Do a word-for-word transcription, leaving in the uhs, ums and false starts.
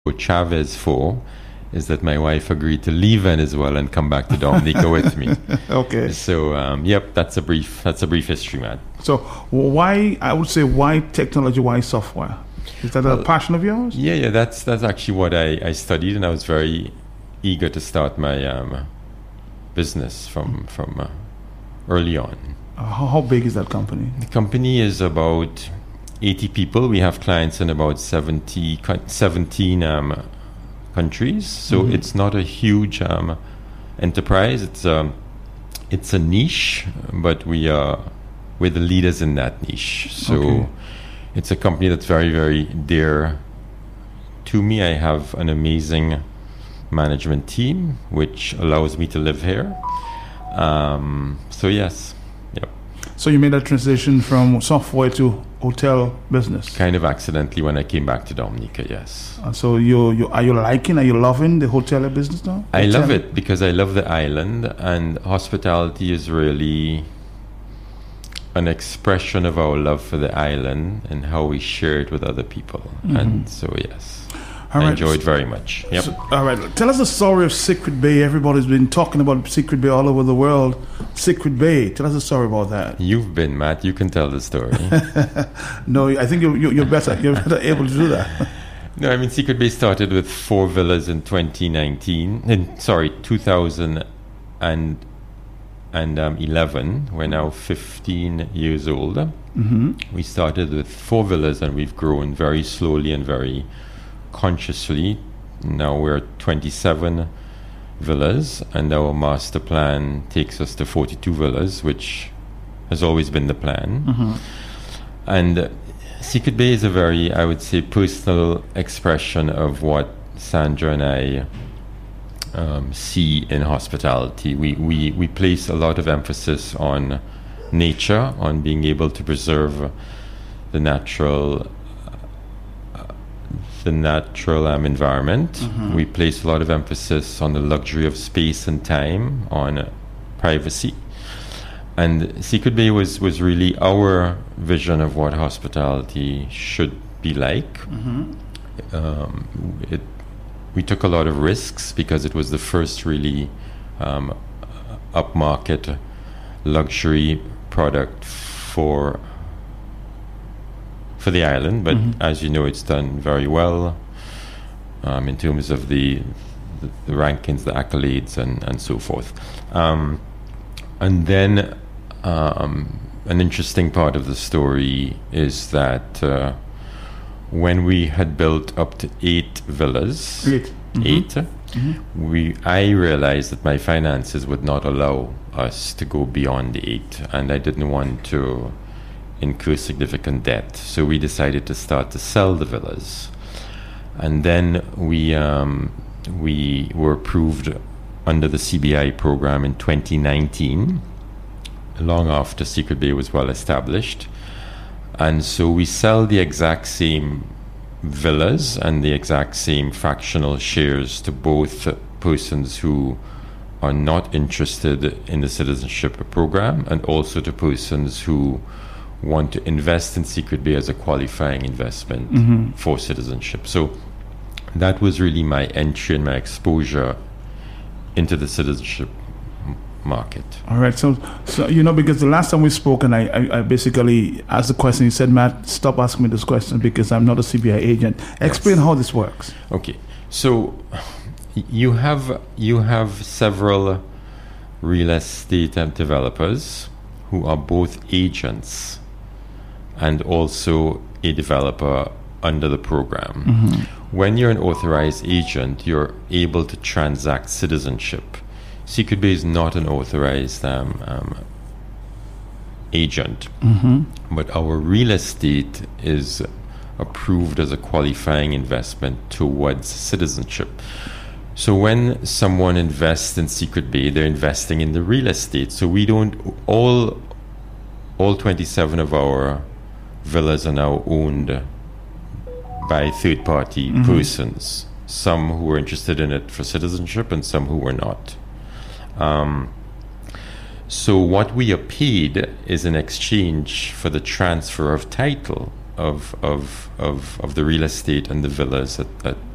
Chavez for is that my wife agreed to leave Venezuela and come back to Dominica with me. Okay. So, um, yep, that's a brief that's a brief history, Matt. So why, I would say, why technology, why software? Is that well, a passion of yours? Yeah, yeah, that's that's actually what I, I studied, and I was very eager to start my um, business from, from uh, early on. Uh, how, how big is that company? The company is about eighty people. We have clients in about seventy, seventeen um, countries. So mm-hmm. it's not a huge um, enterprise. It's um, it's a niche, but we are we're the leaders in that niche. So okay. It's a company that's very, very dear to me. I have an amazing management team, which allows me to live here. Um, so yes, yep. So you made that transition from software to hotel business? Kind of accidentally when I came back to Dominica, yes. Uh, so you, you are you liking, are you loving the hotel business now? I hotel? love it because I love the island, and hospitality is really an expression of our love for the island and how we share it with other people. Mm-hmm. And so yes, all I right. enjoyed very much. Yep. So, all right, tell us the story of Secret Bay. Everybody's been talking about Secret Bay all over the world. Secret Bay, tell us the story about that. You've been, Matt, you can tell the story. No, I think you're, you're better you're better able to do that. No, I mean, Secret Bay started with four villas in twenty nineteen, in, sorry, two thousand eleven. We're now fifteen years old. Mm-hmm. We started with four villas, and we've grown very slowly and very consciously. Now we're at twenty-seven villas, and our master plan takes us to forty-two villas, which has always been the plan. Mm-hmm. And uh, Secret Bay is a very, I would say, personal expression of what Sandra and I um, see in hospitality. We, we, we place a lot of emphasis on nature, on being able to preserve the natural the natural um, environment. Mm-hmm. We place a lot of emphasis on the luxury of space and time, on uh, privacy. And Secret Bay was, was really our vision of what hospitality should be like. Mm-hmm. Um, it, we took a lot of risks because it was the first really um, upmarket luxury product for for the island, but mm-hmm. as you know, it's done very well um, in terms of the, the the rankings, the accolades, and, and so forth. Um, and then um, an interesting part of the story is that uh, when we had built up to eight villas, eight, mm-hmm. eight mm-hmm. we I realized that my finances would not allow us to go beyond the eight, and I didn't want to incur significant debt. So we decided to start to sell the villas. And then we um, we were approved under the C B I program in twenty nineteen, long after Secret Bay was well established. And so we sell the exact same villas and the exact same fractional shares to both persons who are not interested in the citizenship program, and also to persons who want to invest in Secret Bay as a qualifying investment mm-hmm. for citizenship. So that was really my entry and my exposure into the citizenship m- market. All right. So, so you know, because the last time we spoke, and I, I, I basically asked the question, you said, Matt, stop asking me this question because I'm not a C B I agent. Explain yes. how this works. Okay. So you have you have several real estate developers who are both agents and also a developer under the program. Mm-hmm. When you're an authorized agent, you're able to transact citizenship. Secret Bay is not an authorized um, um, agent, mm-hmm. but our real estate is approved as a qualifying investment towards citizenship. So when someone invests in Secret Bay, they're investing in the real estate. So we don't, all, all twenty-seven of our villas are now owned by third-party mm-hmm. persons, some who were interested in it for citizenship and some who were not. Um, so what we are paid is in exchange for the transfer of title of of of, of the real estate and the villas at, at